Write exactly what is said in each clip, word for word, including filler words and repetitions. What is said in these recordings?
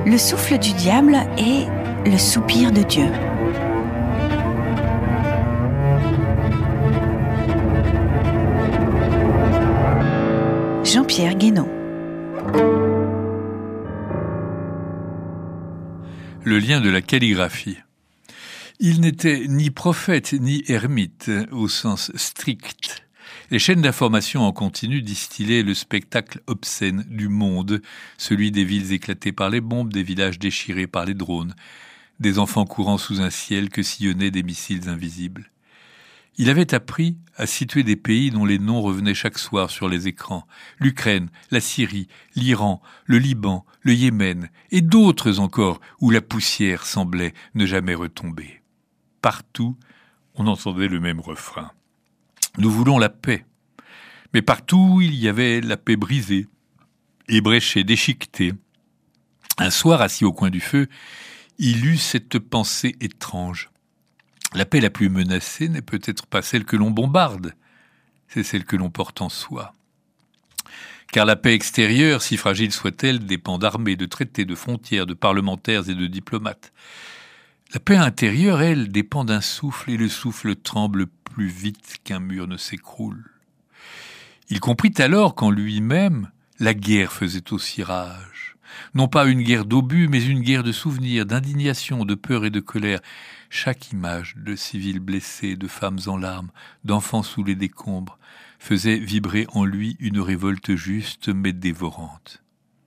Le souffle du diable et le soupir de Dieu. Jean-Pierre Guénaud. Le lien de la calligraphie. Il n'était ni prophète ni ermite au sens strict. Les chaînes d'information en continu distillaient le spectacle obscène du monde, celui des villes éclatées par les bombes, des villages déchirés par les drones, des enfants courant sous un ciel que sillonnaient des missiles invisibles. Il avait appris à situer des pays dont les noms revenaient chaque soir sur les écrans. L'Ukraine, la Syrie, l'Iran, le Liban, le Yémen, et d'autres encore où la poussière semblait ne jamais retomber. Partout, on entendait le même refrain. Nous voulons la paix. Mais partout, il y avait la paix brisée, ébréchée, déchiquetée. Un soir, assis au coin du feu, il eut cette pensée étrange. La paix la plus menacée n'est peut-être pas celle que l'on bombarde, c'est celle que l'on porte en soi. Car la paix extérieure, si fragile soit-elle, dépend d'armées, de traités, de frontières, de parlementaires et de diplomates. La paix intérieure, elle, dépend d'un souffle, et le souffle tremble plus vite qu'un mur ne s'écroule. Il comprit alors qu'en lui-même, la guerre faisait aussi rage. Non pas une guerre d'obus, mais une guerre de souvenirs, d'indignation, de peur et de colère. Chaque image de civils blessés, de femmes en larmes, d'enfants sous les décombres, faisait vibrer en lui une révolte juste mais dévorante.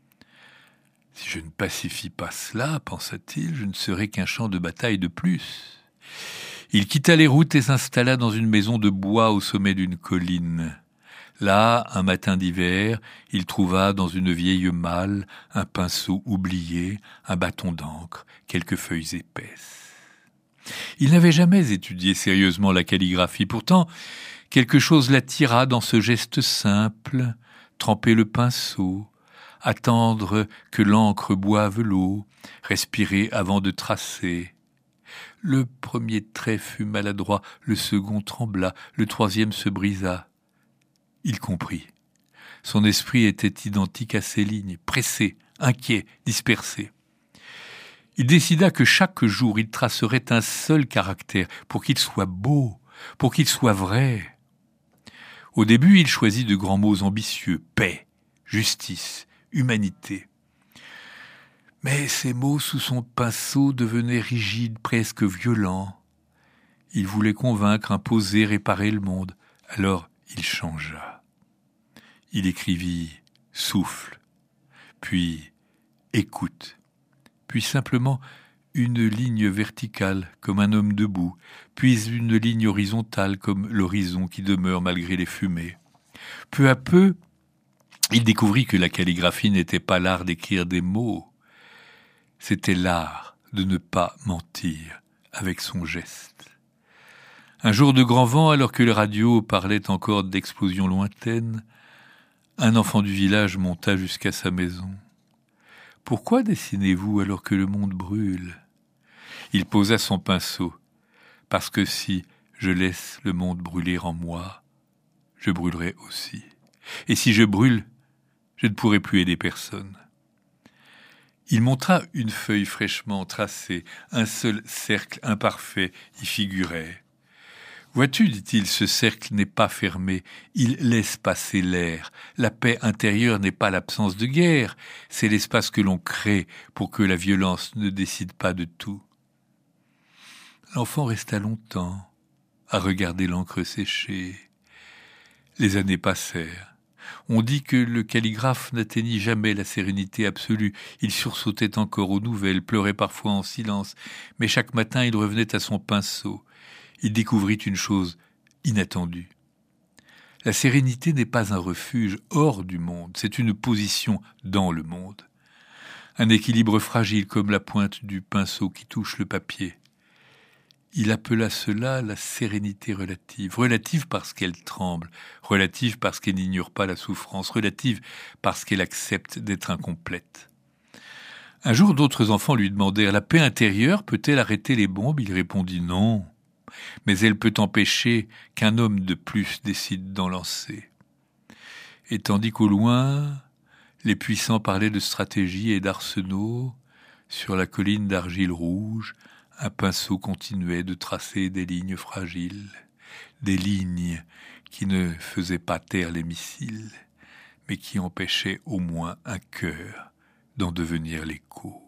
Si je ne pacifie pas cela, pensa-t-il, je ne serai qu'un champ de bataille de plus. Il quitta les routes et s'installa dans une maison de bois au sommet d'une colline. Là, un matin d'hiver, il trouva dans une vieille malle un pinceau oublié, un bâton d'encre, quelques feuilles épaisses. Il n'avait jamais étudié sérieusement la calligraphie. Pourtant, quelque chose l'attira dans ce geste simple, tremper le pinceau, attendre que l'encre boive l'eau, respirer avant de tracer. Le premier trait fut maladroit, le second trembla, le troisième se brisa. Il comprit. Son esprit était identique à ces lignes, pressé, inquiet, dispersé. Il décida que chaque jour il tracerait un seul caractère pour qu'il soit beau, pour qu'il soit vrai. Au début, il choisit de grands mots ambitieux, paix, justice, humanité. Mais ces mots sous son pinceau devenaient rigides, presque violents. Il voulait convaincre, imposer, réparer le monde. Alors il changea. Il écrivit « souffle », puis « écoute », puis simplement une ligne verticale comme un homme debout, puis une ligne horizontale comme l'horizon qui demeure malgré les fumées. Peu à peu, il découvrit que la calligraphie n'était pas l'art d'écrire des mots, c'était l'art de ne pas mentir avec son geste. Un jour de grand vent, alors que les radios parlaient encore d'explosions lointaines, un enfant du village monta jusqu'à sa maison. « Pourquoi dessinez-vous alors que le monde brûle ?» Il posa son pinceau. « Parce que si je laisse le monde brûler en moi, je brûlerai aussi. Et si je brûle, je ne pourrai plus aider personne. » Il montra une feuille fraîchement tracée, un seul cercle imparfait y figurait. « Vois-tu, dit-il, ce cercle n'est pas fermé, il laisse passer l'air. La paix intérieure n'est pas l'absence de guerre, c'est l'espace que l'on crée pour que la violence ne décide pas de tout. » L'enfant resta longtemps à regarder l'encre sécher. Les années passèrent. On dit que le calligraphe n'atteignit jamais la sérénité absolue. Il sursautait encore aux nouvelles, pleurait parfois en silence, mais chaque matin il revenait à son pinceau. Il découvrit une chose inattendue. La sérénité n'est pas un refuge hors du monde, c'est une position dans le monde. Un équilibre fragile comme la pointe du pinceau qui touche le papier. Il appela cela la sérénité relative. Relative parce qu'elle tremble, relative parce qu'elle n'ignore pas la souffrance, relative parce qu'elle accepte d'être incomplète. Un jour, d'autres enfants lui demandèrent « La paix intérieure peut-elle arrêter les bombes ?» Il répondit « Non, mais elle peut empêcher qu'un homme de plus décide d'en lancer. » Et tandis qu'au loin, les puissants parlaient de stratégie et d'arsenaux, Sur la colline d'argile rouge, un pinceau continuait de tracer des lignes fragiles, des lignes qui ne faisaient pas taire les missiles, mais qui empêchaient au moins un cœur d'en devenir l'écho.